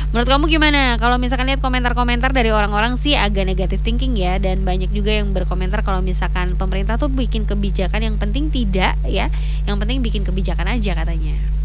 Menurut kamu gimana? Kalau misalkan lihat komentar-komentar dari orang-orang sih agak negatif thinking ya, dan banyak juga yang berkomentar kalau misalkan pemerintah tuh bikin kebijakan yang penting tidak ya, yang penting bikin kebijakan aja katanya.